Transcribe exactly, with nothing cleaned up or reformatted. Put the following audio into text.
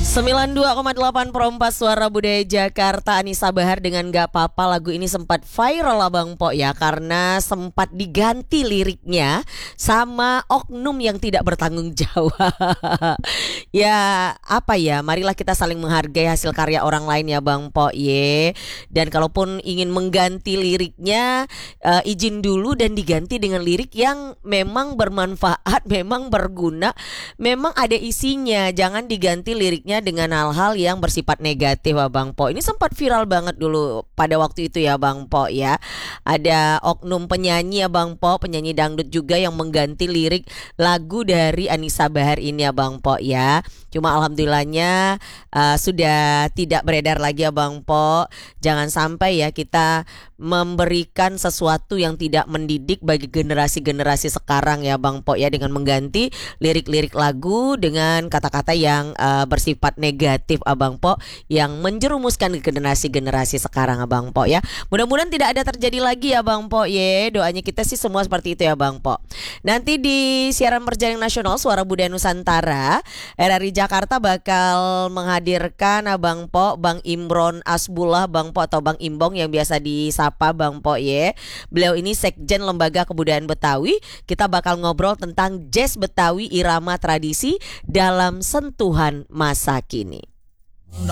sembilan puluh dua koma delapan Perompas Suara Budaya Jakarta, Anissa Bahar dengan Gak Papa. Lagu ini sempat viral Abang Po ya, karena sempat diganti liriknya sama oknum yang tidak bertanggung jawab. Ya apa ya, marilah kita saling menghargai hasil karya orang lain ya Bang Po ye. Dan kalaupun ingin mengganti liriknya, uh, izin dulu dan diganti dengan lirik yang memang bermanfaat, memang berguna, memang ada isinya. Jangan diganti liriknya dengan hal-hal yang bersifat negatif Abang Po. Ini sempat viral banget dulu pada waktu itu ya Bang Po ya. Ada oknum penyanyi Abang Po, penyanyi dangdut juga yang mengganti lirik lagu dari Anissa Bahar ini Abang Po ya. Cuma alhamdulillahnya uh, sudah tidak beredar lagi Abang Po. Jangan sampai ya kita memberikan sesuatu yang tidak mendidik bagi generasi-generasi sekarang ya Bang Po ya, dengan mengganti lirik-lirik lagu dengan kata-kata yang uh, bersifat negatif Abang Po, yang menjerumuskan ke generasi-generasi sekarang Abang Po ya. Mudah-mudahan tidak ada terjadi lagi ya Bang Po ye. Doanya kita sih semua seperti itu ya Bang Po. Nanti di siaran berjaring nasional Suara Budaya Nusantara, R R I Jakarta bakal menghadirkan Abang Po Bang Imron Asbullah Bang Po, atau Bang Imbong yang biasa disapa Bang Po ye. Beliau ini Sekjen Lembaga Kebudayaan Betawi. Kita bakal ngobrol tentang jazz Betawi irama tradisi dalam sentuhan masa kini.